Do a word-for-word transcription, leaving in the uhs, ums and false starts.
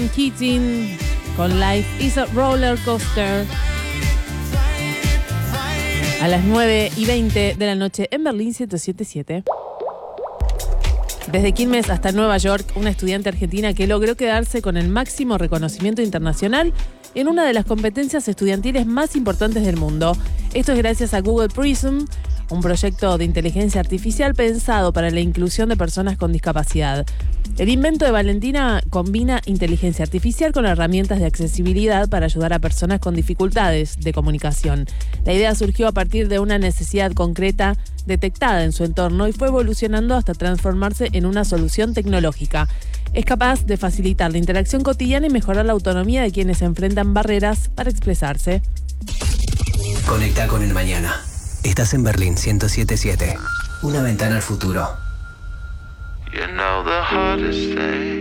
Keating con Life is a Roller Coaster. A las nueve y veinte de la noche en Berlín ciento siete punto siete. Desde Quilmes hasta Nueva York, una estudiante argentina que logró quedarse con el máximo reconocimiento internacional en una de las competencias estudiantiles más importantes del mundo. Esto es gracias a Google Prism, un proyecto de inteligencia artificial pensado para la inclusión de personas con discapacidad. El invento de Valentina combina inteligencia artificial con herramientas de accesibilidad para ayudar a personas con dificultades de comunicación. La idea surgió a partir de una necesidad concreta detectada en su entorno y fue evolucionando hasta transformarse en una solución tecnológica. Es capaz de facilitar la interacción cotidiana y mejorar la autonomía de quienes enfrentan barreras para expresarse. Conecta con el mañana. Estás en Berlín ciento siete punto siete. Una ventana al futuro. You know the hardest thing